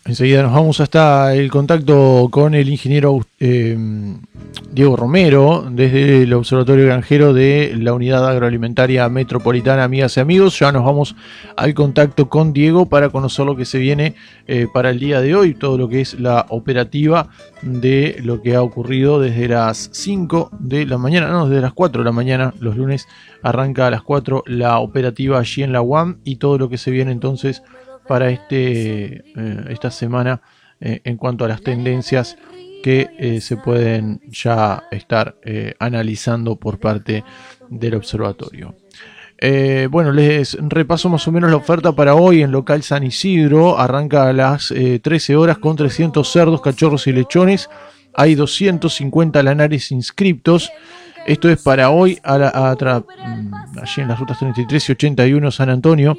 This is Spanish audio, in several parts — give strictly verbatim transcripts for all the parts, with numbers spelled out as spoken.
Enseguida nos vamos hasta el contacto con el ingeniero eh, Diego Romero desde el Observatorio Granjero de la Unidad Agroalimentaria Metropolitana. Amigas y amigos, ya nos vamos al contacto con Diego para conocer lo que se viene eh, para el día de hoy, todo lo que es la operativa de lo que ha ocurrido desde las cinco de la mañana, no, desde las cuatro de la mañana, los lunes arranca a las cuatro la operativa allí en la U A M y todo lo que se viene entonces para este eh, esta semana eh, en cuanto a las tendencias que eh, se pueden ya estar eh, analizando por parte del observatorio. Eh, bueno, les repaso más o menos la oferta para hoy en local San Isidro. Arranca a las eh, trece horas con trescientos cerdos, cachorros y lechones. Hay doscientos cincuenta lanares inscriptos. Esto es para hoy a la, a tra, allí en las rutas treinta y tres y ochenta y uno San Antonio.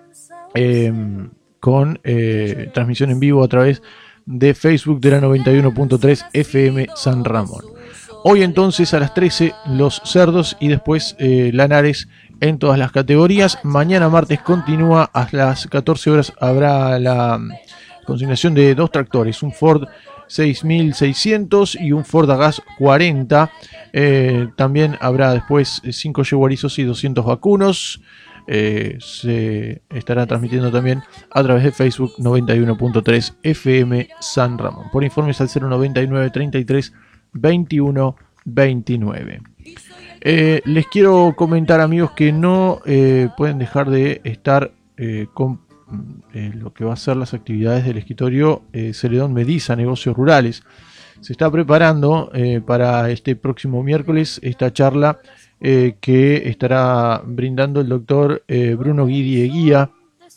Eh, con eh, transmisión en vivo a través de Facebook de la noventa y uno punto tres F M San Ramón. Hoy entonces a las trece los cerdos y después eh, lanares en todas las categorías. Mañana martes continúa a las catorce horas, habrá la consignación de dos tractores, un Ford seis mil seiscientos y un Ford Agas cuarenta. Eh, también habrá después cinco yeguarizos y doscientos vacunos. Eh, se estará transmitiendo también a través de Facebook noventa y uno punto tres F M San Ramón. Por informes al cero noventa y nueve treinta y tres veintiuno veintinueve. Eh, les quiero comentar, amigos, que no eh, pueden dejar de estar eh, con eh, lo que va a ser las actividades del escritorio eh, Celedón Mediza, Negocios Rurales. Se está preparando eh, para este próximo miércoles esta charla Eh, que estará brindando el doctor eh, Bruno Guidi Eguía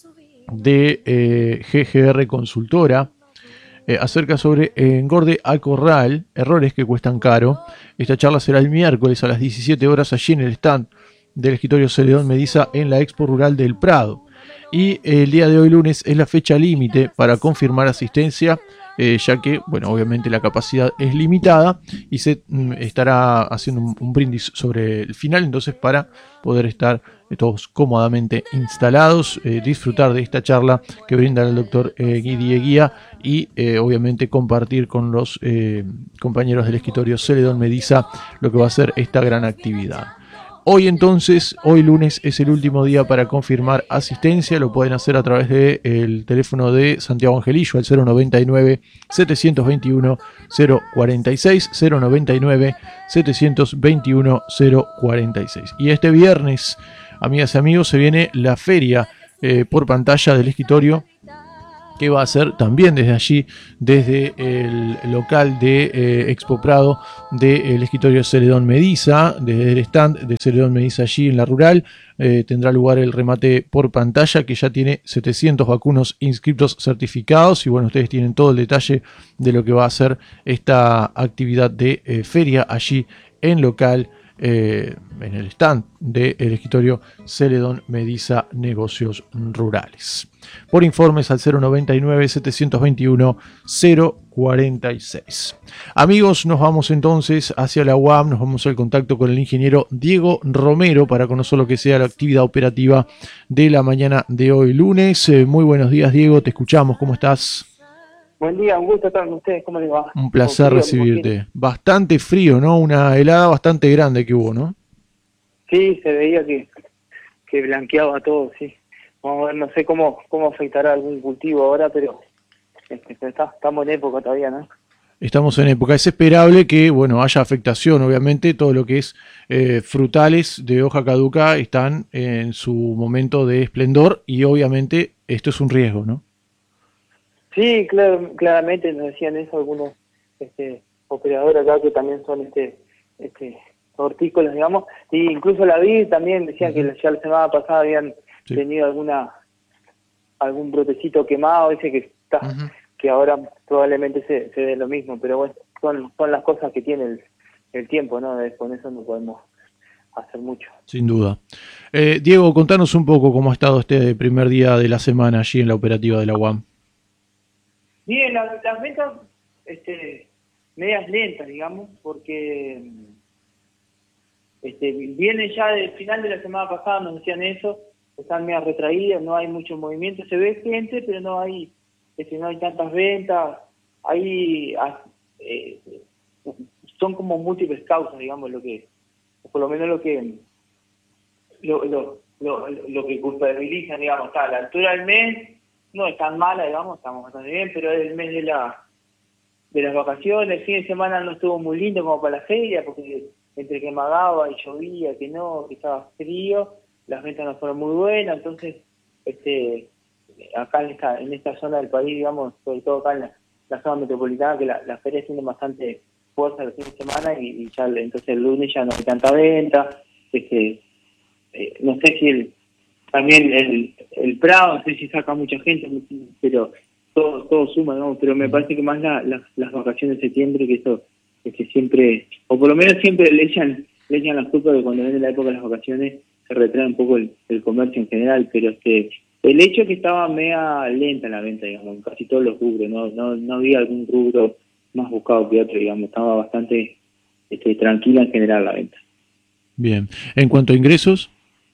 de eh, G G R Consultora eh, acerca sobre eh, engorde a corral, errores que cuestan caro. Esta charla será el miércoles a las diecisiete horas allí en el stand del escritorio Celedón Mediza en la Expo Rural del Prado. Y eh, el día de hoy lunes es la fecha límite para confirmar asistencia, eh, ya que, bueno, obviamente la capacidad es limitada y se mm, estará haciendo un, un brindis sobre el final, entonces para poder estar eh, todos cómodamente instalados, eh, disfrutar de esta charla que brinda el doctor eh, Guidi Eguía y eh, obviamente compartir con los eh, compañeros del escritorio Celedón Mediza lo que va a ser esta gran actividad. Hoy entonces, hoy lunes es el último día para confirmar asistencia, lo pueden hacer a través del teléfono de Santiago Angelillo al cero noventa y nueve setecientos veintiuno cero cuarenta y seis, cero noventa y nueve setecientos veintiuno cero cuarenta y seis. Y este viernes, amigas y amigos, se viene la feria eh, por pantalla del escritorio, que va a ser también desde allí, desde el local de eh, Expo Prado del escritorio Celedón Mediza, desde el stand de Celedón Mediza allí en la rural. Eh, tendrá lugar el remate por pantalla, que ya tiene setecientos vacunos inscriptos certificados, y bueno, ustedes tienen todo el detalle de lo que va a ser esta actividad de eh, feria allí en local, Eh, en el stand del escritorio Celedón Mediza Negocios Rurales. Por informes al cero noventa y nueve setecientos veintiuno cero cuarenta y seis. Amigos, nos vamos entonces hacia la U A M, nos vamos al contacto con el ingeniero Diego Romero para conocer lo que sea la actividad operativa de la mañana de hoy lunes. Eh, muy buenos días, Diego, te escuchamos, ¿cómo estás? Buen día, un gusto estar con ustedes, ¿cómo les va? Un placer frío, recibirte. Bastante frío, ¿no? Una helada bastante grande que hubo, ¿no? Sí, se veía que, que blanqueaba todo, sí. Vamos a ver, no sé cómo cómo afectará algún cultivo ahora, pero este, está, estamos en época todavía, ¿no? Estamos en época. Es esperable que, bueno, haya afectación, obviamente. Todo lo que es eh, frutales de hoja caduca están en su momento de esplendor y obviamente esto es un riesgo, ¿no? Sí, claro, claramente nos decían eso algunos este, operadores acá que también son este este hortícolas, digamos, y incluso la vid también decían uh-huh. que ya la semana pasada habían sí. tenido alguna algún brotecito quemado, dice que está uh-huh. que ahora probablemente se, se dé lo mismo, pero bueno, son son las cosas que tiene el, el tiempo, ¿no? Con eso no podemos hacer mucho. Sin duda. Eh, Diego, contanos un poco cómo ha estado este primer día de la semana allí en la operativa de la U A M. Bien, las, las ventas este, medias lentas, digamos, porque este, viene ya del final de la semana pasada, nos decían eso, están medias retraídas, no hay mucho movimiento, se ve gente, pero no hay este, no hay tantas ventas, ahí eh, son como múltiples causas, digamos, lo que, por lo menos lo que, lo, lo, lo, lo que culpabilizan, digamos, está la altura del mes, no es tan mala, digamos, estamos bastante bien, pero es el mes de la de las vacaciones, el fin de semana no estuvo muy lindo como para la feria, porque entre que magaba y llovía, que no, que estaba frío, las ventas no fueron muy buenas, entonces, este, acá en esta, en esta zona del país, digamos, sobre todo acá en la, la zona metropolitana, que la, las ferias tienen bastante fuerza los fines de semana, y, y ya entonces el lunes ya no hay tanta venta, este, eh, no sé si el, también el, el Prado, no sé si saca mucha gente, pero todo todo suma, ¿no? Pero me parece que más la, la, las vacaciones de septiembre, que eso es que siempre, o por lo menos siempre le echan, le echan la culpa de cuando viene la época de las vacaciones se retrae un poco el, el comercio en general, pero este el hecho que estaba media lenta la venta, digamos, en casi todos los rubros, no no no había algún rubro más buscado que otro, digamos, estaba bastante este, tranquila en general la venta. Bien. En cuanto a ingresos.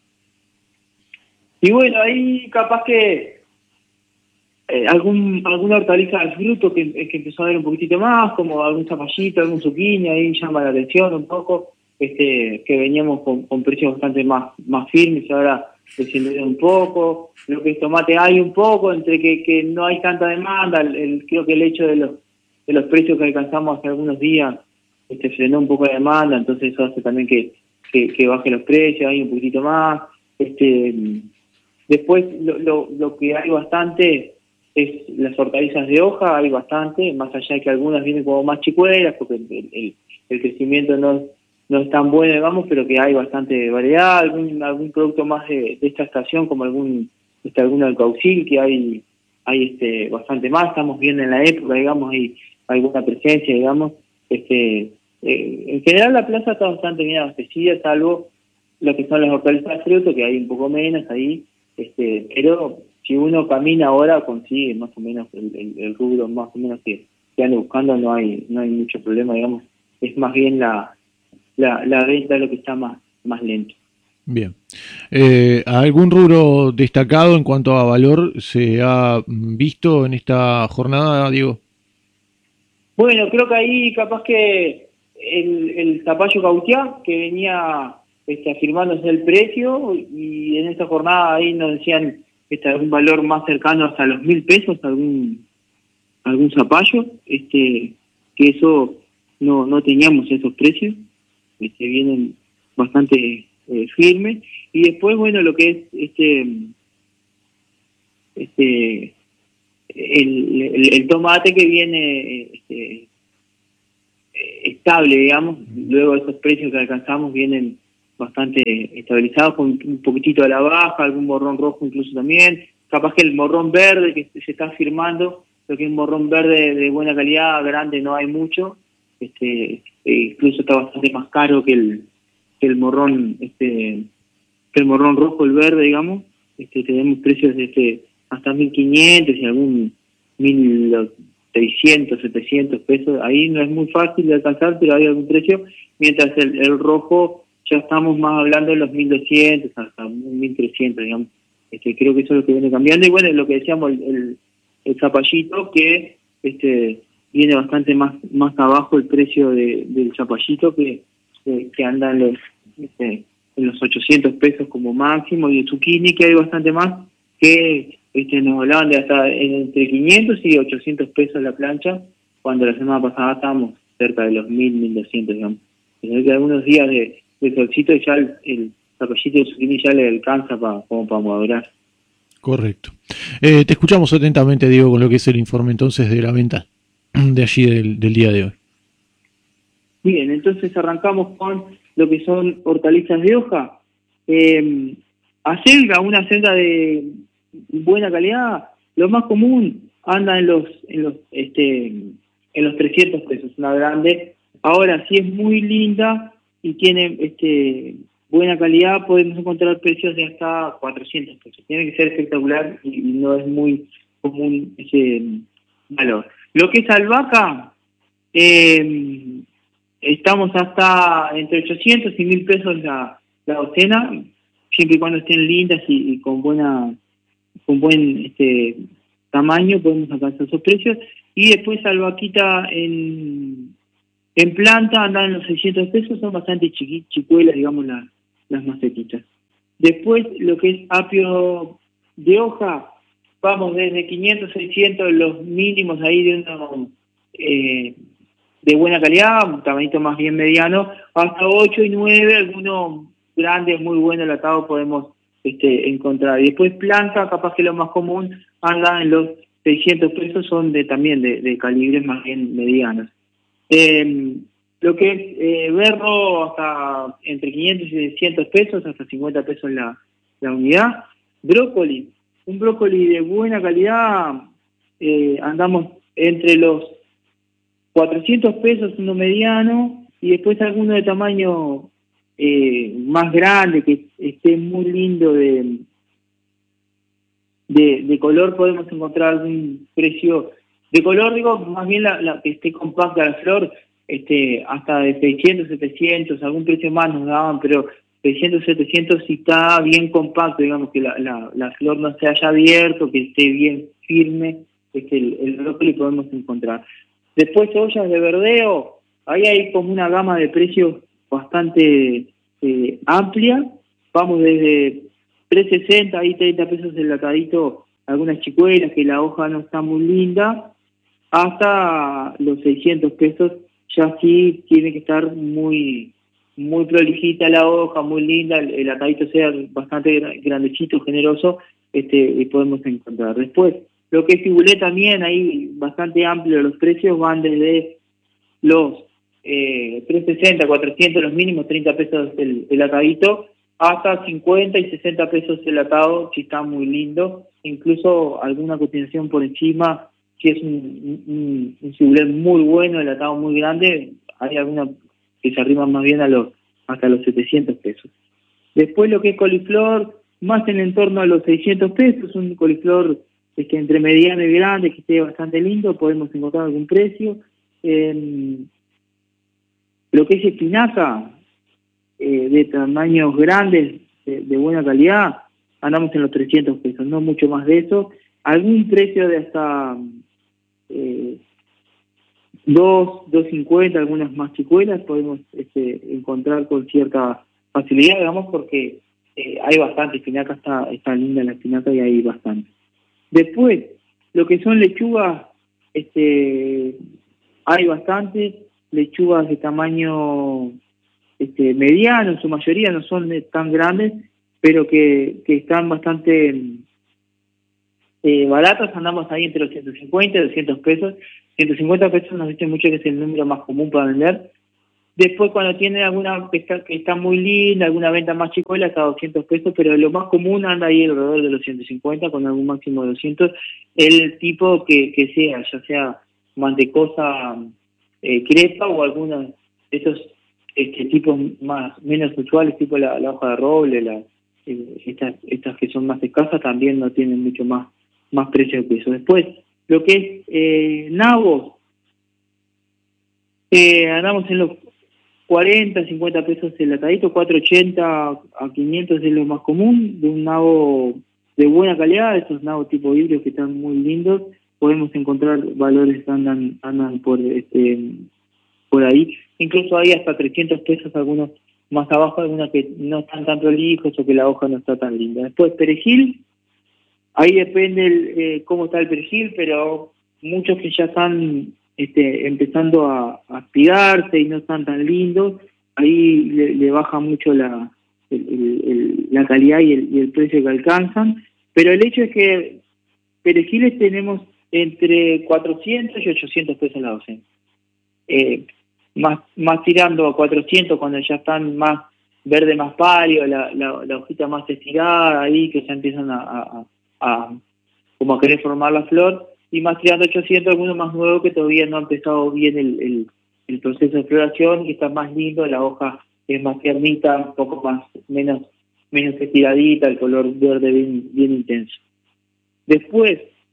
Y bueno, ahí capaz que Eh, algún alguna hortaliza al fruto que, que empezó a ver un poquitito más, como algún zapallito, algún zucchini, ahí llama la atención un poco, este que veníamos con, con precios bastante más más firmes, ahora descendieron un poco, lo que es tomate hay un poco, entre que, que no hay tanta demanda, el, el, creo que el hecho de los de los precios que alcanzamos hace algunos días este frenó un poco la demanda, entonces eso hace también que, que, que baje los precios, hay un poquitito más, este después lo, lo, lo que hay bastante es las hortalizas de hoja, hay bastante, más allá de que algunas vienen como más chicuelas, porque el, el, el crecimiento no, no es tan bueno, digamos, pero que hay bastante variedad, algún algún producto más de, de esta estación, como algún este algún alcaucil, que hay hay este bastante más, estamos bien en la época, digamos, hay alguna presencia, digamos, este eh, en general la plaza está bastante bien abastecida, salvo lo que son las hortalizas de fruto, que hay un poco menos ahí, este pero si uno camina ahora consigue más o menos el, el, el rubro más o menos que, que ande buscando, no hay no hay mucho problema, digamos, es más bien la la, la venta lo que está más más lento. Bien. Eh, ¿algún rubro destacado en cuanto a valor se ha visto en esta jornada, Diego? Bueno, creo que ahí capaz que el, el zapallo cautiá, que venía este, afirmándose el precio, y en esta jornada ahí nos decían este, algún valor más cercano hasta los mil pesos, algún algún zapallo, este que eso no no teníamos esos precios, este vienen bastante eh, firmes, y después bueno lo que es este este el, el, el tomate que viene este, estable, digamos, luego esos precios que alcanzamos vienen bastante estabilizados, con un poquitito a la baja, algún morrón rojo incluso también, capaz que el morrón verde que se está firmando, lo que es un morrón verde de buena calidad, grande, no hay mucho, este eh, incluso está bastante más caro que el que el morrón este que el morrón rojo, el verde, digamos, este tenemos precios de este hasta mil quinientos y algún mil seiscientos, setecientos pesos, ahí no es muy fácil de alcanzar, pero hay algún precio, mientras el, el rojo ya estamos más hablando de los mil doscientos hasta mil trescientos, digamos. Este, creo que eso es lo que viene cambiando, y bueno, lo que decíamos, el, el, el zapallito, que este viene bastante más más abajo el precio de, del zapallito, que, que, que anda en los, este, en los ochocientos pesos como máximo, y el zucchini, que hay bastante más, que este nos hablaban de hasta entre quinientos y ochocientos pesos la plancha, cuando la semana pasada estábamos cerca de los mil, mil doscientos, digamos. Desde que algunos días de, de solcito ya el, el zapallito de zucchini ya le alcanza pa, como para madurar. Correcto. Eh, te escuchamos atentamente, Diego, con lo que es el informe entonces de la venta de allí del, del día de hoy. Bien, entonces arrancamos con lo que son hortalizas de hoja. Eh, acelga, una acelga de buena calidad, lo más común anda en los en los este en los trescientos pesos, una grande. Ahora, si es muy linda y tiene este buena calidad, podemos encontrar precios de hasta cuatrocientos pesos. Tiene que ser espectacular y no es muy común ese valor. Lo que es albahaca, eh, estamos hasta entre ochocientos y mil pesos la, la docena, siempre y cuando estén lindas y, y con buena con buen este tamaño podemos alcanzar esos precios. Y después albahaquita en, en planta andan en los seiscientos pesos, son bastante chiqui, chicuelas, digamos, la, las macetitas. Después, lo que es apio de hoja, vamos desde quinientos, seiscientos, los mínimos ahí de uno eh, de buena calidad, un tamañito más bien mediano, hasta ocho y nueve, algunos grandes, muy buenos latados podemos este, encontrar. Y después planta, capaz que lo más común, andan en los seiscientos pesos, son de también de, de calibres más bien medianos. Eh, lo que es eh, berro, hasta entre quinientos y seiscientos pesos, hasta cincuenta pesos la, la unidad. Brócoli, un brócoli de buena calidad, eh, andamos entre los cuatrocientos pesos uno mediano, y después alguno de tamaño eh, más grande, que esté muy lindo de, de, de color, podemos encontrar algún precio de color, digo, más bien la, la que esté compacta la flor, este, hasta de seiscientos, setecientos, algún precio más nos daban, pero seiscientos, setecientos si está bien compacto, digamos que la, la, la flor no se haya abierto, que esté bien firme, este, el, el brócoli podemos encontrar. Después ollas de verdeo, ahí hay como una gama de precios bastante eh, amplia, vamos desde trescientos sesenta, ahí treinta pesos el latadito, algunas chicuelas que la hoja no está muy linda, hasta los seiscientos pesos, ya sí tiene que estar muy muy prolijita la hoja, muy linda, el, el atadito sea bastante grandecito, generoso, este, y podemos encontrar. Después, lo que es cibulet también, ahí bastante amplio, los precios van desde los eh, trescientos sesenta, cuatrocientos, los mínimos treinta pesos el, el atadito, hasta cincuenta y sesenta pesos el atado, si está muy lindo, incluso alguna cotización por encima, si es un, un, un cibulet muy bueno, el atado muy grande, hay alguna que se arriman más bien a los hasta los setecientos pesos. Después lo que es coliflor, más en entorno a los seiscientos pesos, un coliflor este, entre mediano y grande, que esté bastante lindo, podemos encontrar algún precio. Eh, lo que es espinaca, eh, de tamaños grandes, de, de buena calidad, andamos en los trescientos pesos, no mucho más de eso. Algún precio de hasta Eh, dos, dos cincuenta, algunas más chicuelas podemos este, encontrar con cierta facilidad, digamos, porque eh, hay bastante, espinaca está, está linda la espinaca y hay bastante. Después, lo que son lechugas, este, hay bastante, lechugas de tamaño este, mediano, en su mayoría no son tan grandes, pero que, que están bastante Eh, baratas, andamos ahí entre los ciento cincuenta y doscientos pesos. ciento cincuenta pesos nos dice mucho que es el número más común para vender. Después, cuando tiene alguna que está, que está muy linda, alguna venta más chicuela, está a doscientos pesos, pero lo más común anda ahí alrededor de los ciento cincuenta, con algún máximo de doscientos. El tipo que, que sea, ya sea mantecosa eh, crepa o algunos de esos este, tipos más menos usuales, tipo la, la hoja de roble, la, eh, estas, estas que son más escasas, también no tienen mucho más más precio que eso. Después, lo que es eh, nabos, eh, andamos en los cuarenta, cincuenta pesos el atadito, cuatrocientos ochenta a quinientos es lo más común, de un nabo de buena calidad, esos nabos tipo híbridos que están muy lindos, podemos encontrar valores que andan, andan por este por ahí, incluso hay hasta trescientos pesos, algunos más abajo, algunos que no están tan prolijos o que la hoja no está tan linda. Después, perejil, ahí depende el, eh, cómo está el perejil, pero muchos que ya están este, empezando a, a espigarse y no están tan lindos, ahí le, le baja mucho la, el, el, el, la calidad y el, y el precio que alcanzan. Pero el hecho es que perejiles tenemos entre cuatrocientos y ochocientos pesos la docena. Eh, más, más tirando a cuatrocientos cuando ya están más verde, más pálido, la, la, la hojita más estirada ahí, que ya empiezan a... a A, como a querer formar la flor, y más tirando ochocientos, algunos más nuevos que todavía no ha empezado bien el, el, el proceso de floración, y está más lindo, la hoja es más tiernita, un poco más, menos, menos estiradita, el color verde bien, bien intenso. Después,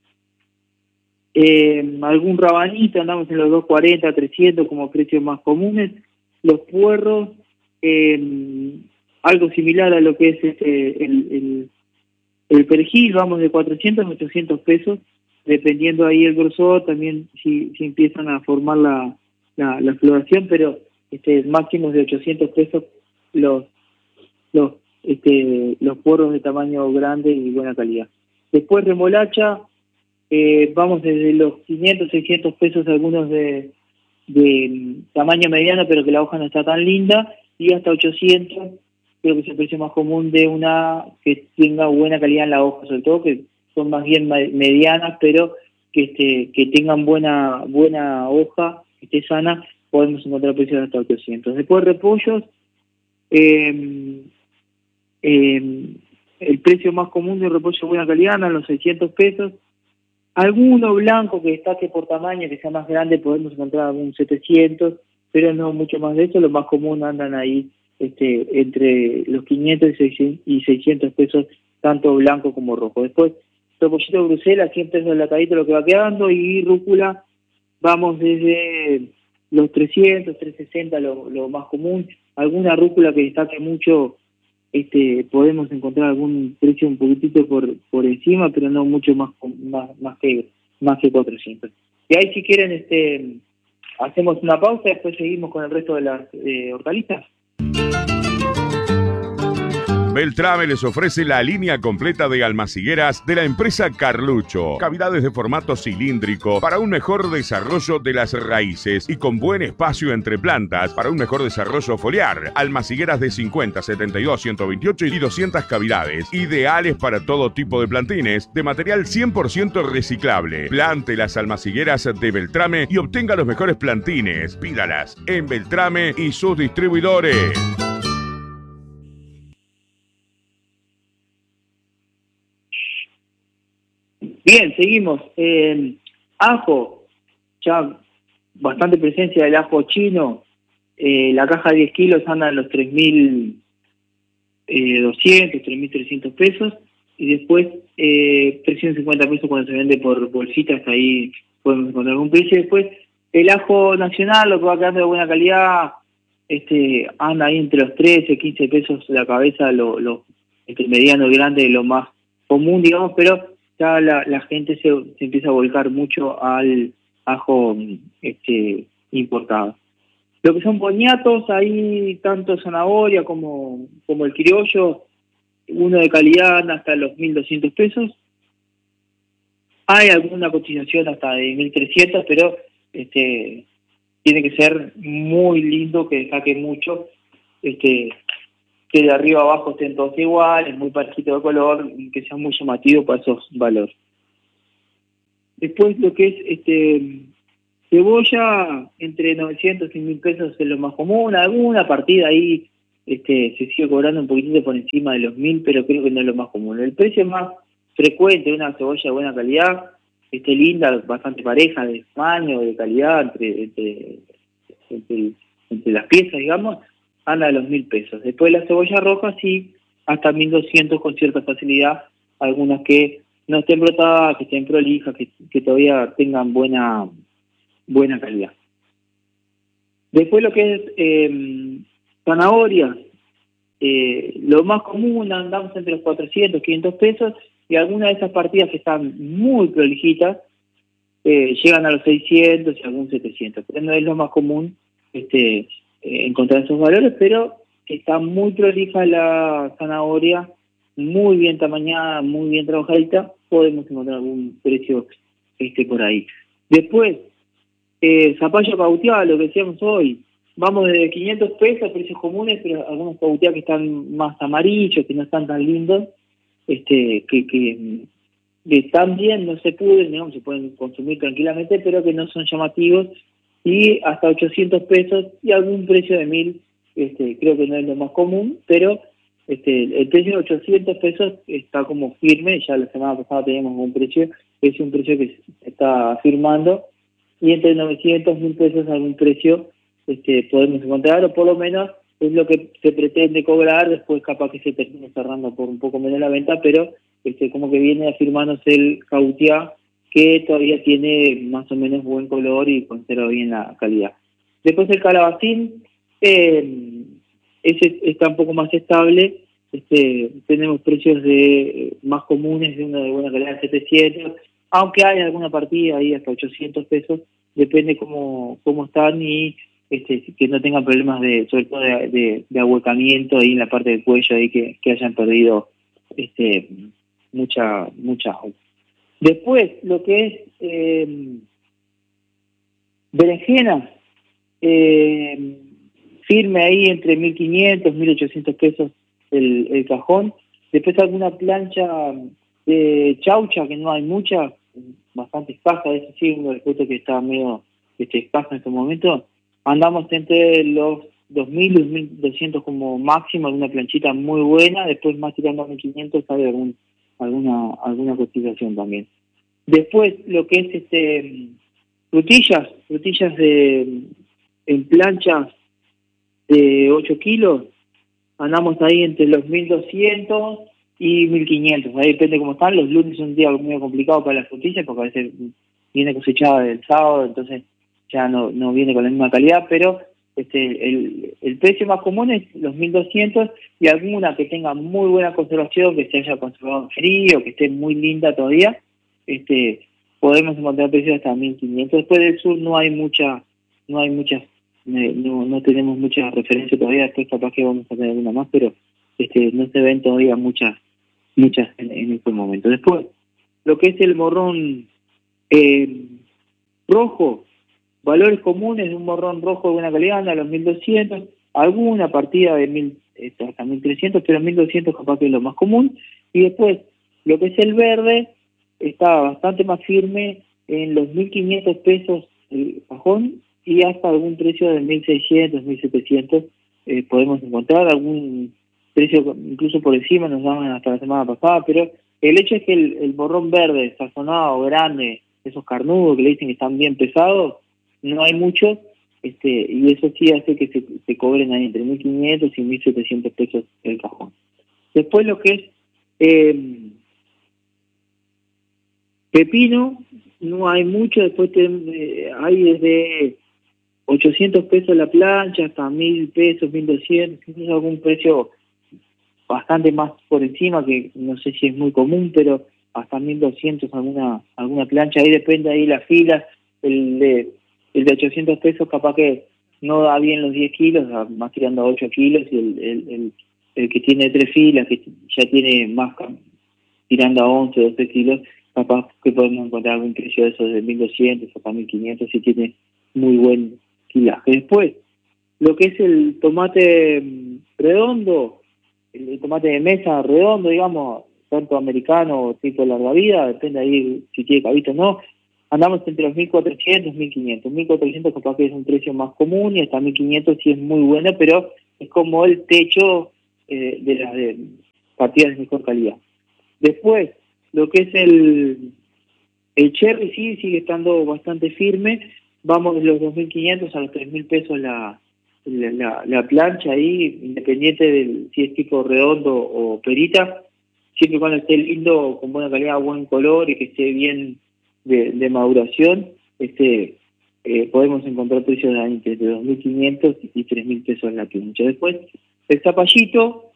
eh, algún rabanito, andamos en los doscientos cuarenta, trescientos como precios más comunes. Los puerros, eh, algo similar a lo que es este, el, el El perejil, vamos de cuatrocientos a ochocientos pesos, dependiendo ahí el grosor, también si, si empiezan a formar la, la, la floración, pero este máximos de ochocientos pesos los los este los porros de tamaño grande y buena calidad. Después remolacha, eh, vamos desde los quinientos, seiscientos pesos algunos de, de tamaño mediano, pero que la hoja no está tan linda, y hasta ochocientos, creo que es el precio más común de una que tenga buena calidad en la hoja, sobre todo que son más bien medianas, pero que este que tengan buena buena hoja, que esté sana, podemos encontrar precios hasta ochocientos. Después repollos, eh, eh, el precio más común de repollo de buena calidad anda en los seiscientos pesos. Alguno blanco que destaque por tamaño, que sea más grande, podemos encontrar algún setecientos, pero no mucho más de eso. Lo más común andan ahí este, entre los quinientos y seiscientos pesos, tanto blanco como rojo. Después, repollito de Bruselas, cien pesos el latadito lo que va quedando, y rúcula, vamos desde los trescientos, trescientos sesenta, lo, lo más común. Alguna rúcula que destaque mucho, este podemos encontrar algún precio un poquitito por por encima, pero no mucho más más más que más que cuatrocientos. Y ahí, si quieren, este hacemos una pausa y después seguimos con el resto de las eh, hortalizas. Beltrame les ofrece la línea completa de almacigueras de la empresa Carlucho. Cavidades de formato cilíndrico para un mejor desarrollo de las raíces y con buen espacio entre plantas para un mejor desarrollo foliar. Almacigueras de cincuenta, setenta y dos, ciento veintiocho y doscientas cavidades, ideales para todo tipo de plantines, de material cien por ciento reciclable. Plante las almacigueras de Beltrame y obtenga los mejores plantines. Pídalas en Beltrame y sus distribuidores. Bien, seguimos. Eh, ajo, ya bastante presencia del ajo chino. Eh, la caja de diez kilos anda en los tres mil doscientos, tres mil trescientos pesos. Y después, eh, trescientos cincuenta pesos cuando se vende por bolsitas, ahí podemos encontrar algún precio. Después, el ajo nacional, lo que va quedando de buena calidad, este anda ahí entre los trece, quince pesos la cabeza, lo, lo entre mediano y grande, lo más común, digamos, pero ya la, la gente se, se empieza a volcar mucho al ajo este importado. Lo que son boniatos, ahí tanto zanahoria como, como el criollo, uno de calidad hasta los mil doscientos pesos. Hay alguna cotización hasta de mil trescientos, pero este tiene que ser muy lindo, que destaque mucho, este que de arriba a abajo estén todos iguales, muy parejito de color, que sea muy llamativo para esos valores. Después, lo que es este cebolla, entre novecientos y mil pesos es lo más común. Alguna partida ahí este se sigue cobrando un poquitito por encima de los mil, pero creo que no es lo más común. El precio más frecuente de una cebolla de buena calidad, este linda, bastante pareja, de tamaño, de calidad, entre, entre, entre, entre las piezas, digamos, anda a los mil pesos. Después la cebolla roja, sí, hasta mil doscientos con cierta facilidad, algunas que no estén brotadas, que estén prolijas, que, que todavía tengan buena buena calidad. Después lo que es eh, zanahoria, eh, lo más común, andamos entre los cuatrocientos, quinientos pesos, y algunas de esas partidas que están muy prolijitas eh, llegan a los seiscientos y algún setecientos, pero no es lo más común este Eh, encontrar esos valores, pero está muy prolija la zanahoria, muy bien tamañada, muy bien trabajadita, podemos encontrar algún precio este por ahí. Después, eh, zapallo cauteado, lo que decíamos hoy, vamos desde quinientos pesos, precios comunes, pero algunos cauteados que están más amarillos, que no están tan lindos, este que, que, que están bien, no se pudren, digamos, se pueden consumir tranquilamente, pero que no son llamativos, y hasta ochocientos pesos y algún precio de mil, este, creo que no es lo más común, pero este, el precio de ochocientos pesos está como firme. Ya la semana pasada teníamos un precio, es un precio que se está firmando, y entre novecientos mil pesos algún precio este, podemos encontrar, o por lo menos es lo que se pretende cobrar. Después capaz que se termine cerrando por un poco menos la venta, pero este, como que viene afirmándose el cauteá, que todavía tiene más o menos buen color y conserva bien la calidad. Después el calabacín, eh, ese está un poco más estable. Este, tenemos precios de más comunes, de una de buena calidad, setecientos, aunque hay alguna partida ahí hasta ochocientos pesos, depende cómo, cómo están y este, que no tengan problemas de, sobre todo de, de, de ahuecamiento ahí en la parte del cuello, ahí que, que hayan perdido este, mucha, mucha agua. Después, lo que es eh, berenjena, eh, firme ahí entre mil quinientos, mil ochocientos pesos el, el cajón. Después alguna plancha de chaucha, que no hay mucha, bastante escasa, eso sí, uno del fruto que está medio este, escaso en este momento. Andamos entre los dos mil y dos mil doscientos como máximo, alguna planchita muy buena, después más tirando a mil quinientos sale algún, alguna alguna cotización también. Después lo que es este frutillas, frutillas de en planchas de ocho kilos, andamos ahí entre los mil doscientos y mil quinientos, ahí depende cómo están. Los lunes son un día muy complicado para las frutillas porque a veces viene cosechada del sábado, entonces ya no, no viene con la misma calidad, pero este el, el precio más común es los mil doscientos y alguna que tenga muy buena conservación, que se haya conservado en frío, que esté muy linda todavía, este podemos encontrar precios hasta mil quinientos. Después del sur no hay mucha, no hay muchas, eh, no, no tenemos muchas referencias todavía, después capaz que vamos a tener alguna más, pero este no se ven todavía muchas, muchas en, en este momento. Después, lo que es el morrón eh, rojo, valores comunes de un morrón rojo de buena calidad, anda a los mil doscientos, alguna partida de mil, hasta mil trescientos, pero mil doscientos capaz que es lo más común. Y después, lo que es el verde, está bastante más firme en los mil quinientos pesos el cajón y hasta algún precio de mil seiscientos, mil setecientos eh, podemos encontrar, algún precio incluso por encima nos daban hasta la semana pasada, pero el hecho es que el, el morrón verde, sazonado, grande, esos carnudos que le dicen que están bien pesados, no hay muchos, este, y eso sí hace que se, se cobren ahí entre mil quinientos y mil setecientos pesos el cajón. Después lo que es eh, pepino, no hay mucho, después te, eh, hay desde ochocientos pesos la plancha hasta mil pesos, mil doscientos, incluso algún precio bastante más por encima, que no sé si es muy común, pero hasta mil doscientos alguna alguna plancha, ahí depende ahí las filas, el de, el de ochocientos pesos capaz que no da bien los diez kilos, más tirando a ocho kilos, y el, el, el, el que tiene tres filas, que ya tiene más tirando a once, doce kilos, capaz que podemos encontrar algún precio de esos de mil doscientos hasta mil quinientos si tiene muy buen kilaje. Después, lo que es el tomate redondo, el tomate de mesa redondo, digamos, tanto americano o tipo larga vida, depende ahí si tiene cabito o no, andamos entre los mil cuatrocientos y mil quinientos. mil cuatrocientos capaz que es un precio más común y hasta mil quinientos sí es muy bueno, pero es como el techo eh, de las de partidas de mejor calidad. Después, lo que es el, el cherry sí sigue estando bastante firme, vamos de los dos mil quinientos a los tres mil pesos la, la, la, la plancha ahí, independiente de si es tipo redondo o perita, siempre y cuando esté lindo, con buena calidad, buen color y que esté bien de, de maduración, este eh, podemos encontrar precios de entre dos mil quinientos y tres mil pesos la plancha. Después, el zapallito,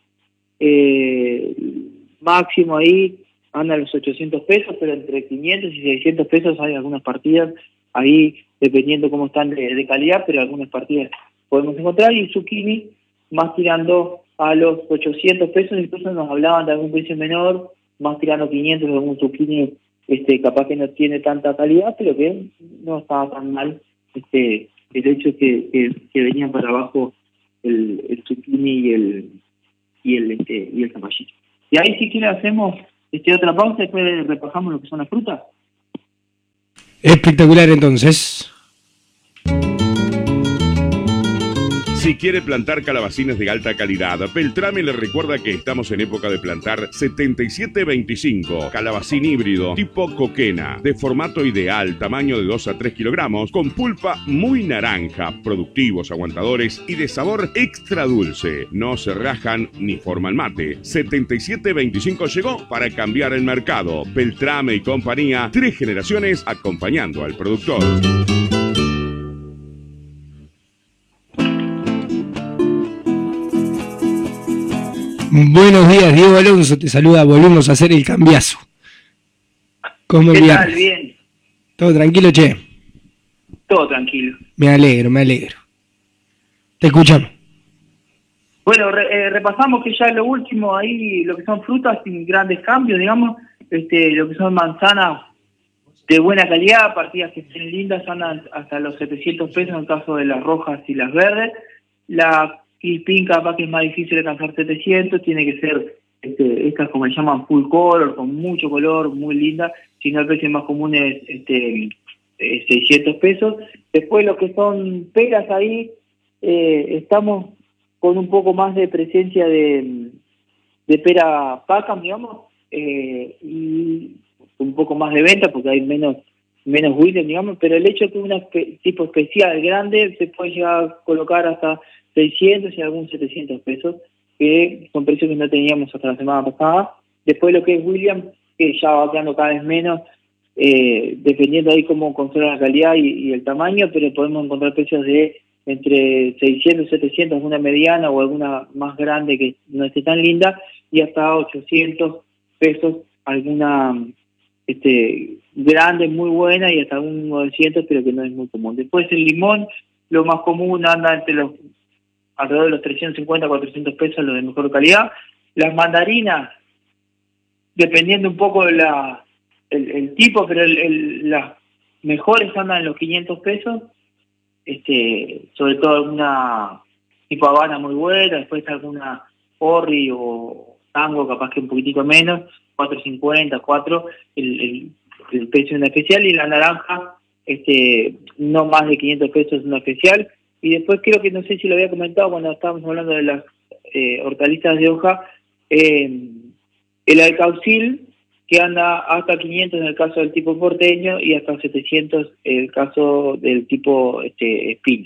eh, máximo ahí, anda a los ochocientos pesos, pero entre quinientos y seiscientos pesos hay algunas partidas, ahí dependiendo cómo están de, de calidad, pero algunas partidas podemos encontrar, y zucchini más tirando a los ochocientos pesos, incluso nos hablaban de algún precio menor, más tirando quinientos de algún zucchini, este, capaz que no tiene tanta calidad, pero que no estaba tan mal, este, el hecho que, que, que venían para abajo el, el zucchini y el y el este, y el zapallito. Y ahí si quiere hacemos este otra pausa y después repasamos lo que son las frutas. Espectacular entonces. Si quiere plantar calabacines de alta calidad, Beltrame le recuerda que estamos en época de plantar setenta y siete veinticinco, calabacín híbrido tipo coquena, de formato ideal, tamaño de dos a tres kilogramos, con pulpa muy naranja, productivos, aguantadores y de sabor extra dulce. No se rajan ni forman mate. setenta y siete veinticinco llegó para cambiar el mercado. Beltrame y compañía, tres generaciones acompañando al productor. Buenos días, Diego Alonso, te saluda, volvemos a hacer el cambiazo. ¿Cómo ¿Qué viernes? tal? Bien. ¿Todo tranquilo, che? Todo tranquilo. Me alegro, me alegro. Te escuchamos. Bueno, re, eh, repasamos que ya lo último ahí, lo que son frutas sin grandes cambios, digamos, este, lo que son manzanas de buena calidad, partidas que estén lindas, andan hasta los setecientos pesos en el caso de las rojas y las verdes. La crispín capaz que es más difícil alcanzar setecientos, tiene que ser este, estas como se llaman full color, con mucho color, muy linda, si no el precio más común es este, eh, seiscientos pesos. Después lo que son peras ahí, eh, estamos con un poco más de presencia de, de pera paca, digamos, eh, y un poco más de venta porque hay menos menos William, digamos, pero el hecho de que una espe tipo especial grande se puede llegar a colocar hasta seiscientos y algún setecientos pesos, que son precios que no teníamos hasta la semana pasada. Después lo que es William, que ya va quedando cada vez menos, eh, dependiendo ahí cómo controla la calidad y, y el tamaño, pero podemos encontrar precios de entre seiscientos y setecientos, una mediana o alguna más grande que no esté tan linda, y hasta ochocientos pesos alguna este grande, muy buena, y hasta un novecientos, pero que no es muy común. Después el limón, lo más común anda entre los alrededor de los trescientos cincuenta a cuatrocientos pesos, los de mejor calidad. Las mandarinas, dependiendo un poco de la el, el tipo, pero el, el, las mejores andan en los quinientos pesos, este sobre todo alguna tipo Habana muy buena, después alguna Orri o Tango capaz que un poquitico menos, cuatro cincuenta, cuatro, el, el, el precio de una especial, y la naranja, este no más de quinientos pesos una especial. Y después creo que, no sé si lo había comentado cuando estábamos hablando de las eh, hortalizas de hoja, eh, el alcaucil, que anda hasta quinientos en el caso del tipo porteño y hasta setecientos en el caso del tipo este espino.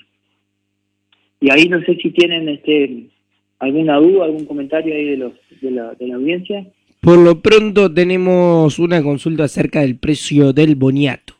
Y ahí no sé si tienen este alguna duda, algún comentario ahí de los de la, de la audiencia. Por lo pronto tenemos una consulta acerca del precio del boniato.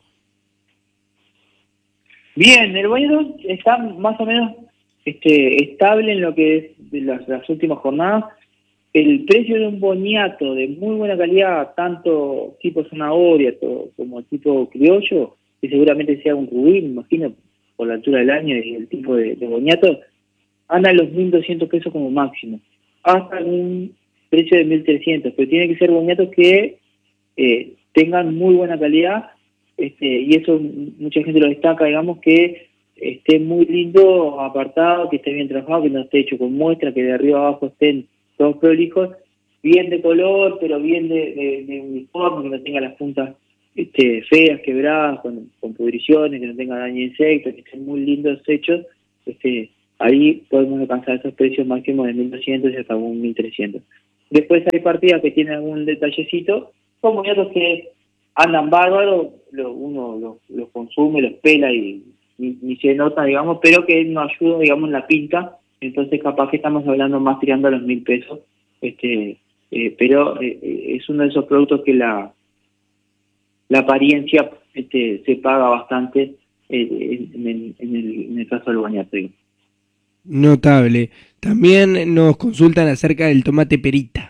Bien, el boniato está más o menos este, estable en lo que es de las, las últimas jornadas. El precio de un boniato de muy buena calidad, tanto tipo zanahoria como tipo criollo, que seguramente sea un rubí, me imagino, por la altura del año y el tipo de, de boniato, anda a los mil doscientos pesos como máximo, hasta un precio de mil trescientos, pero tiene que ser boniatos que eh, tengan muy buena calidad, este, y eso mucha gente lo destaca, digamos, que esté muy lindo, apartado, que esté bien trabajado, que no esté hecho con muestra, que de arriba abajo estén todos prolijos, bien de color, pero bien de, de, de uniforme, que no tenga las puntas este, feas, quebradas, con, con pudriciones, que no tenga daño de insectos, que estén muy lindos hechos. Este, ahí podemos alcanzar esos precios máximos de mil doscientos y hasta un mil trescientos. Después hay partidas que tienen algún detallecito, son boniatos que andan bárbaros, lo, uno los lo consume, los pela y ni, ni se nota, digamos, pero que nos ayuda, digamos, en la pinta. Entonces capaz que estamos hablando más tirando a los mil pesos, este, eh, pero eh, es uno de esos productos que la la apariencia este, se paga bastante eh, en, en, en, el, en el caso del boniato. Notable. También nos consultan acerca del tomate perita.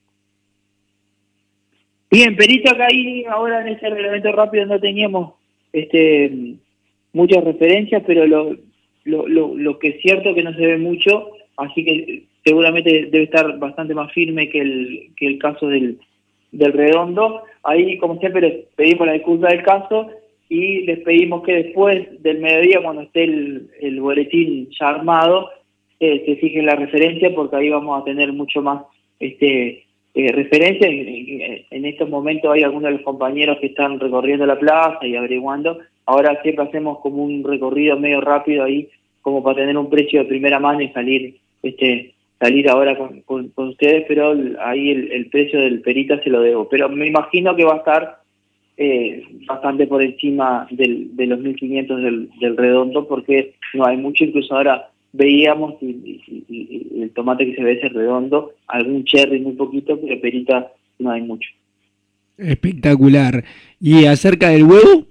Bien, perita, acá ahí ahora en ese reglamento rápido no teníamos este muchas referencias, pero lo Lo, lo, lo que es cierto que no se ve mucho, así que seguramente debe estar bastante más firme que el que el caso del, del redondo. Ahí, como siempre, les pedimos la disculpa del caso y les pedimos que después del mediodía, cuando esté el, el boletín ya armado, eh, se fijen la referencia, porque ahí vamos a tener mucho más este eh, referencias. En, en estos momentos hay algunos de los compañeros que están recorriendo la plaza y averiguando. Ahora siempre hacemos como un recorrido medio rápido ahí, como para tener un precio de primera mano y salir este salir ahora con, con, con ustedes, pero ahí el, el precio del perita se lo debo. Pero me imagino que va a estar eh, bastante por encima del, de los mil quinientos del, del redondo, porque no hay mucho. Incluso ahora veíamos y, y, y, y el tomate que se ve es el redondo, algún cherry muy poquito, pero perita no hay mucho. Espectacular. ¿Y acerca del huevo?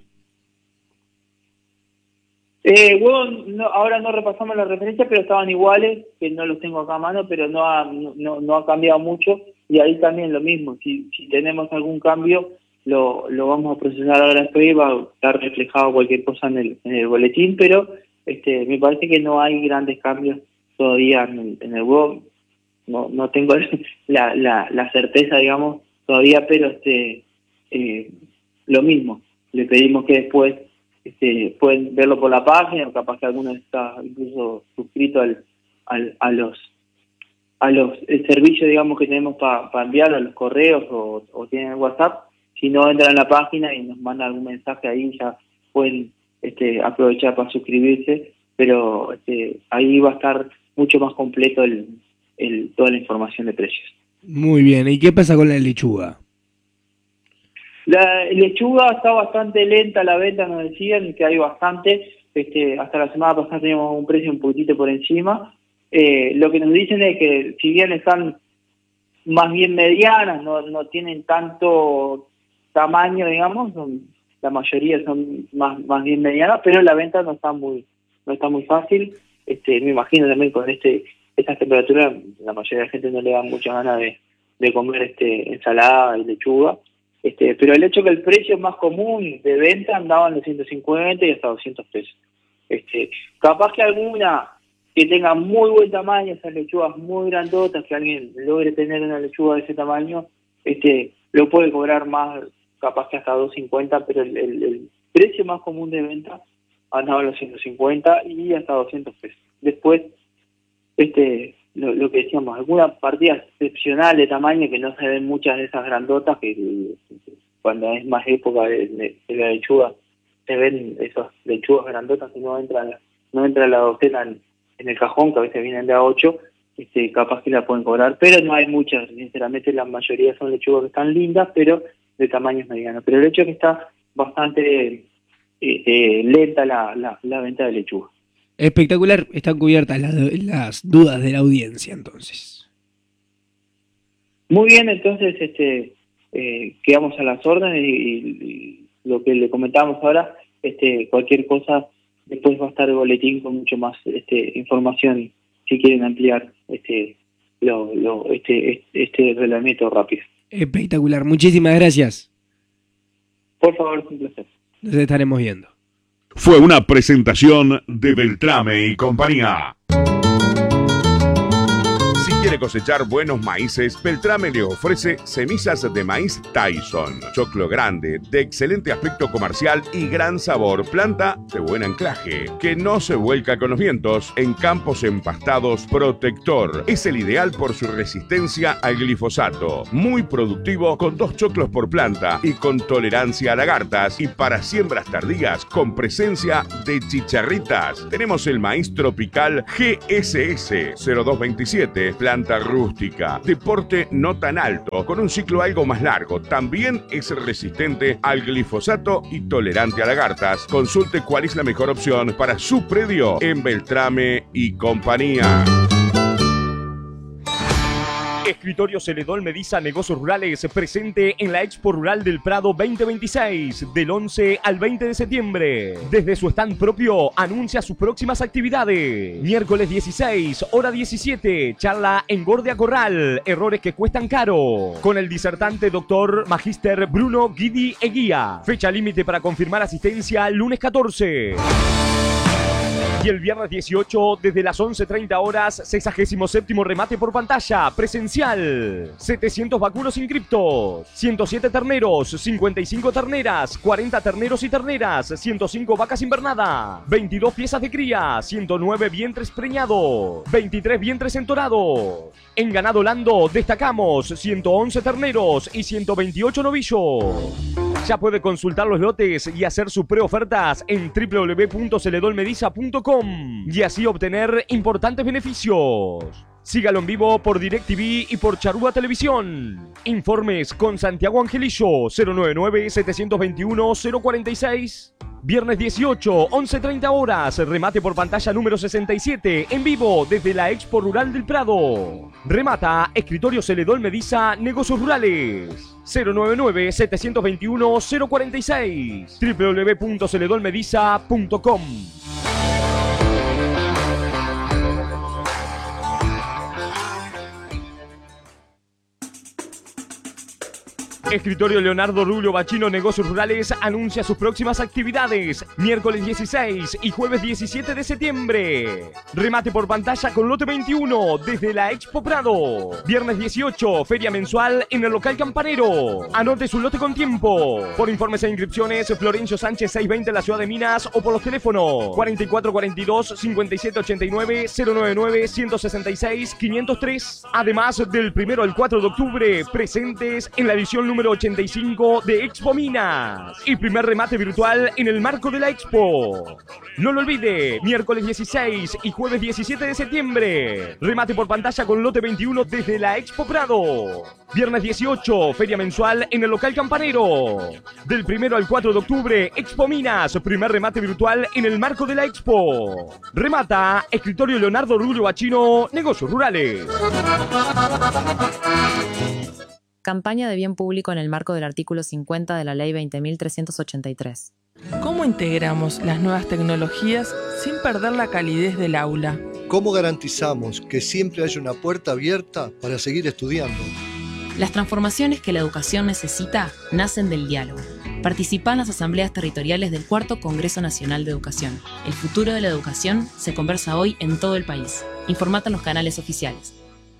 Eh, huevos, no, ahora no repasamos las referencias, pero estaban iguales, que no los tengo acá a mano, pero no ha, no, no ha cambiado mucho, y ahí también lo mismo, si, si tenemos algún cambio, lo, lo vamos a procesar ahora después y va a estar reflejado cualquier cosa en el, en el boletín, pero este, me parece que no hay grandes cambios todavía en el, en el web. No, no tengo la, la, la certeza, digamos, todavía, pero este eh, lo mismo. Le pedimos que después este, pueden verlo por la página, o capaz que alguno está incluso suscrito al, al, a los a los el servicio, digamos, que tenemos para pa enviarlo a los correos o, o tienen WhatsApp. Si no, entran a la página y nos mandan algún mensaje ahí, ya pueden este, aprovechar para suscribirse, pero este, ahí va a estar mucho más completo el, el toda la información de precios. Muy bien, ¿y qué pasa con la lechuga? La lechuga está bastante lenta la venta, nos decían que hay bastante, este, hasta la semana pasada teníamos un precio un poquitito por encima. Eh, lo que nos dicen es que si bien están más bien medianas, no, no tienen tanto tamaño, digamos, son, la mayoría son más, más bien medianas, pero la venta no está muy, no está muy fácil. Este, me imagino también con este, estas temperaturas, la mayoría de la gente no le da mucha ganas de, de comer este ensalada y lechuga. Este, pero el hecho que el precio más común de venta andaba en los ciento cincuenta y hasta doscientos pesos. Este, capaz que alguna que tenga muy buen tamaño, esas lechugas muy grandotas, que alguien logre tener una lechuga de ese tamaño, este, lo puede cobrar más, capaz que hasta doscientos cincuenta, pero el, el, el precio más común de venta andaba en los ciento cincuenta y hasta doscientos pesos. Después, este, lo, lo que decíamos, alguna partida excepcional de tamaño, que no se ven muchas de esas grandotas, que, que cuando es más época de, de, de la lechuga, se ven esas lechugas grandotas que no entran, no entra la docena en, en el cajón, que a veces vienen de a ocho, este, capaz que la pueden cobrar, pero no hay muchas, sinceramente la mayoría son lechugas que están lindas, pero de tamaños medianos. Pero el hecho es que está bastante eh, eh, lenta la, la, la venta de lechuga. Espectacular, están cubiertas las, las dudas de la audiencia entonces. Muy bien, entonces este eh, quedamos a las órdenes y, y, y lo que le comentábamos ahora, este cualquier cosa, después va a estar el boletín con mucho más este información si quieren ampliar este lo, lo este este reglamento rápido. Espectacular, muchísimas gracias. Por favor, es un placer. Nos estaremos viendo. Fue una presentación de Beltrame y compañía. Si quiere cosechar buenos maíces, Beltrame le ofrece semillas de maíz Tyson, choclo grande, de excelente aspecto comercial y gran sabor, planta de buen anclaje, que no se vuelca con los vientos, en campos empastados, protector. Es el ideal por su resistencia al glifosato, muy productivo con dos choclos por planta y con tolerancia a lagartas, y para siembras tardías con presencia de chicharritas. Tenemos el maíz tropical G S S cero dos veintisiete, planta rústica, de porte no tan alto, con un ciclo algo más largo. También es resistente al glifosato y tolerante a lagartas. Consulte cuál es la mejor opción para su predio en Beltrame y compañía. Escritorio Celedón Mediza Negocios Rurales, presente en la Expo Rural del Prado veinte veintiséis, del once al veinte de septiembre. Desde su stand propio, anuncia sus próximas actividades. Miércoles dieciséis, hora diecisiete, charla Engorde a Corral, errores que cuestan caro, con el disertante doctor Magíster Bruno Guidi Eguía. Fecha límite para confirmar asistencia, lunes catorce. Y el viernes dieciocho, desde las once treinta horas, sexagésimo séptimo remate por pantalla, presencial. setecientos vacunos inscriptos, ciento siete terneros, cincuenta y cinco terneras, cuarenta terneros y terneras, ciento cinco vacas invernada, veintidós piezas de cría, ciento nueve vientres preñados, veintitrés vientres entorados. En ganado lando destacamos ciento once terneros y ciento veintiocho novillos. Ya puede consultar los lotes y hacer sus preofertas en w w w punto celedón mediza punto com y así obtener importantes beneficios. Sígalo en vivo por DirecTV y por Charrúa Televisión. Informes con Santiago Angelillo, cero nueve nueve, setecientos veintiuno, cero cuarenta y seis. Viernes dieciocho, once treinta horas, remate por pantalla número sesenta y siete, en vivo desde la Expo Rural del Prado. Remata Escritorio Celedón Mediza Negocios Rurales. cero nueve nueve, setecientos veintiuno, cero cuarenta y seis. w w w punto celedón mediza punto com. Escritorio Leonardo Rulio Bachino Negocios Rurales anuncia sus próximas actividades. Miércoles dieciséis y jueves diecisiete de septiembre. Remate por pantalla con lote veintiuno desde la Expo Prado. Viernes dieciocho, feria mensual en el local Campanero. Anote su lote con tiempo. Por informes e inscripciones, Florencio Sánchez seiscientos veinte en la ciudad de Minas o por los teléfonos cuarenta y cuatro cuarenta y dos, cincuenta y siete ochenta y nueve, cero noventa y nueve, ciento sesenta y seis, quinientos tres. Además, del primero al cuatro de octubre, presentes en la edición número ochenta y cinco de Expo Minas. Y primer remate virtual en el marco de la Expo. No lo olvide, miércoles dieciséis y jueves diecisiete de septiembre. Remate por pantalla con lote veintiuno desde la Expo Prado. Viernes dieciocho, feria mensual en el local Campanero. Del primero al cuatro de octubre, Expo Minas, primer remate virtual en el marco de la Expo. Remata, Escritorio Leonardo Rulio Bachino, Negocios Rurales. Campaña de bien público en el marco del artículo cincuenta de la Ley veinte mil trescientos ochenta y tres. ¿Cómo integramos las nuevas tecnologías sin perder la calidez del aula? ¿Cómo garantizamos que siempre haya una puerta abierta para seguir estudiando? Las transformaciones que la educación necesita nacen del diálogo. Participa en las asambleas territoriales del Cuarto Congreso Nacional de Educación. El futuro de la educación se conversa hoy en todo el país. Informate en los canales oficiales.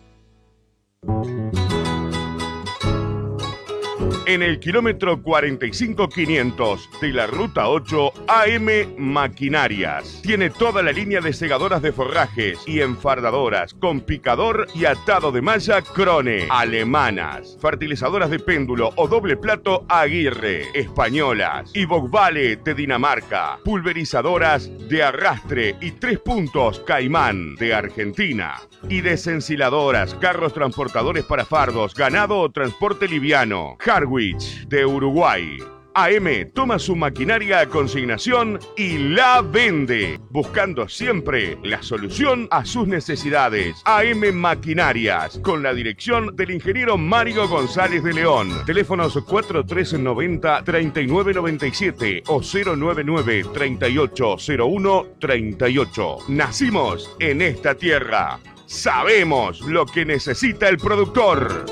En el kilómetro cuarenta y cinco quinientos de la Ruta ocho, A M Maquinarias. Tiene toda la línea de segadoras de forrajes y enfardadoras con picador y atado de malla Krone. Alemanas. Fertilizadoras de péndulo o doble plato Aguirre. Españolas. Y Bogbale de Dinamarca. Pulverizadoras de arrastre y tres puntos Caimán de Argentina. Y desensiladoras, carros transportadores para fardos, ganado o transporte liviano. Harwich de Uruguay. A M toma su maquinaria a consignación y la vende, buscando siempre la solución a sus necesidades. A M Maquinarias, con la dirección del ingeniero Mario González de León. Teléfonos cuatro tres noventa, treinta y nueve noventa y siete o cero noventa y nueve, treinta y ocho cero uno, treinta y ocho. Nacimos en esta tierra. Sabemos lo que necesita el productor.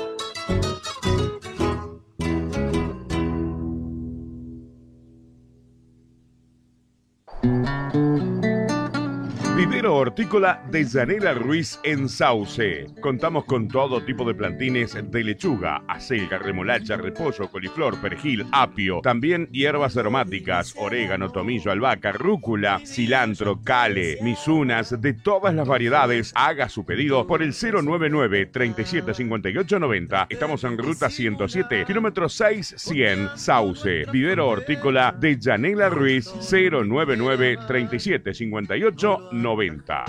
Vivero hortícola de Yanela Ruiz en Sauce. Contamos con todo tipo de plantines de lechuga, acelga, remolacha, repollo, coliflor, perejil, apio. También hierbas aromáticas, orégano, tomillo, albahaca, rúcula, cilantro, cale, misunas, de todas las variedades. Haga su pedido por el cero noventa y nueve, treinta y siete, cincuenta y ocho, noventa. Estamos en ruta ciento siete, kilómetro seis cien, Sauce. Vivero hortícola de Yanela Ruiz, cero noventa y nueve, treinta y siete, cincuenta y ocho, noventa.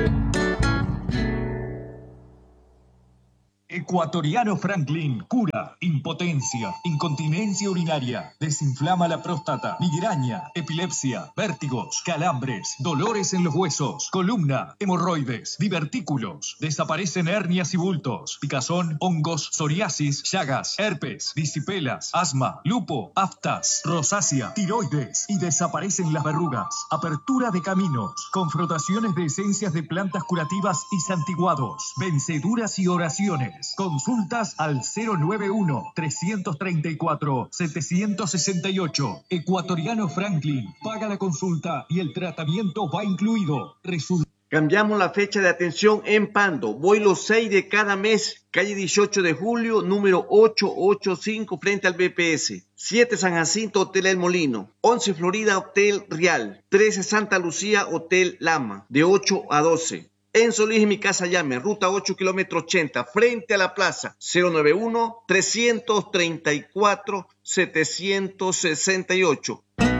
Ecuatoriano Franklin cura impotencia, incontinencia urinaria, desinflama la próstata, migraña, epilepsia, vértigos, calambres, dolores en los huesos, columna, hemorroides, divertículos, desaparecen hernias y bultos, picazón, hongos, psoriasis, llagas, herpes, disipelas, asma, lupo, aftas, rosácea, tiroides y desaparecen las verrugas. Apertura de caminos, confrontaciones de esencias de plantas curativas y santiguados, venceduras y oraciones. Consultas al cero noventa y uno, trescientos treinta y cuatro, setecientos sesenta y ocho. Ecuatoriano Franklin. Paga la consulta y el tratamiento va incluido. Resulta. Cambiamos la fecha de atención en Pando. Voy los seis de cada mes. Calle dieciocho de julio, número ochocientos ochenta y cinco, frente al B P S. siete San Jacinto, Hotel El Molino. once Florida, Hotel Real. trece Santa Lucía, Hotel Lama. De ocho a doce. En Solís y Mi Casa Llame, ruta ocho, kilómetro ochenta, frente a la plaza, cero noventa y uno, trescientos treinta y cuatro, setecientos sesenta y ocho.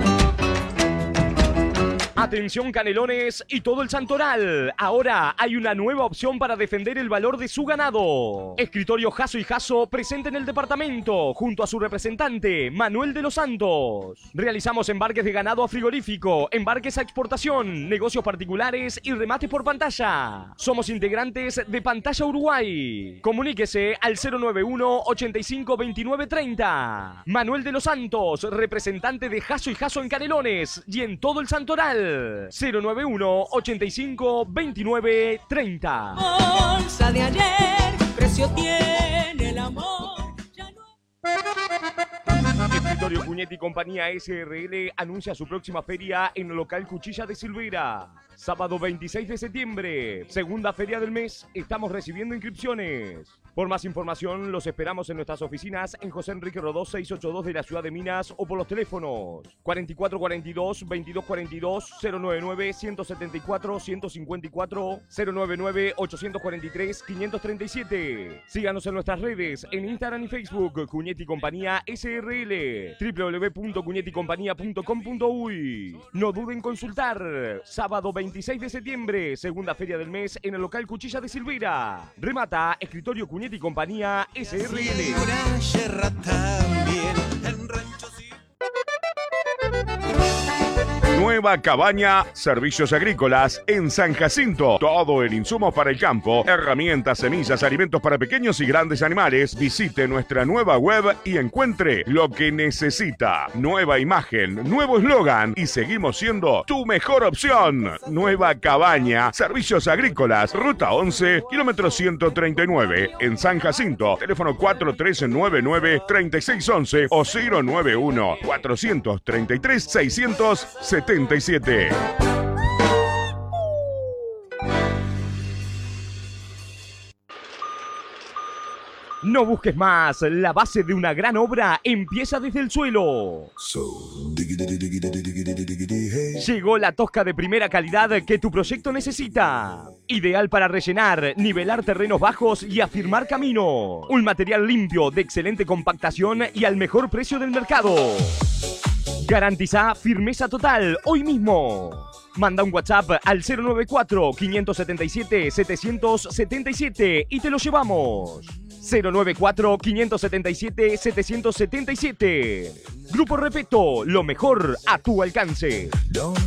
Atención Canelones y todo el Santoral. Ahora hay una nueva opción para defender el valor de su ganado. Escritorio Jasso y Jasso presente en el departamento junto a su representante Manuel de los Santos. Realizamos embarques de ganado a frigorífico, embarques a exportación, negocios particulares y remates por pantalla. Somos integrantes de Pantalla Uruguay. Comuníquese al cero noventa y uno, ochenta y cinco, veintinueve, treinta. Manuel de los Santos, representante de Jasso y Jasso en Canelones y en todo el Santoral. cero noventa y uno, ochenta y cinco, veintinueve, treinta. Bolsa de ayer, precio tiene el amor. Ya no... Escritorio Cuñetti Compañía S R L anuncia su próxima feria en el local Cuchilla de Silvera. Sábado veintiséis de septiembre, segunda feria del mes, estamos recibiendo inscripciones. Por más información, los esperamos en nuestras oficinas en José Enrique Rodó seiscientos ochenta y dos de la Ciudad de Minas o por los teléfonos cuarenta y cuatro cuarenta y dos, veintidós cuarenta y dos, cero noventa y nueve, ciento setenta y cuatro, ciento cincuenta y cuatro, cero noventa y nueve, ochocientos cuarenta y tres, quinientos treinta y siete. Síganos en nuestras redes, en Instagram y Facebook, Cuñetti Compañía S R L, w w w punto cuñetti compañía punto com punto uy. No duden en consultar. Sábado veintiséis de septiembre, segunda feria del mes en el local Cuchilla de Silvera. Remata Escritorio Cuñetti Compañía S R L. Nueva Cabaña, servicios agrícolas en San Jacinto. Todo el insumo para el campo, herramientas, semillas, alimentos para pequeños y grandes animales. Visite nuestra nueva web y encuentre lo que necesita. Nueva imagen, nuevo eslogan y seguimos siendo tu mejor opción. Nueva Cabaña, servicios agrícolas, ruta once, kilómetro ciento treinta y nueve, en San Jacinto. Teléfono cuatro tres nueve nueve, tres seis once o cero nueve uno, cuatrocientos treinta y tres, seiscientos setenta y siete. No busques más, la base de una gran obra empieza desde el suelo. Llegó la tosca de primera calidad que tu proyecto necesita. Ideal para rellenar, nivelar terrenos bajos y afirmar camino. Un material limpio, de excelente compactación y al mejor precio del mercado. Garantiza firmeza total hoy mismo. Manda un WhatsApp al cero nueve cuatro, quinientos setenta y siete, setecientos setenta y siete y te lo llevamos. cero nueve cuatro, quinientos setenta y siete, setecientos setenta y siete. Grupo Repeto, lo mejor a tu alcance.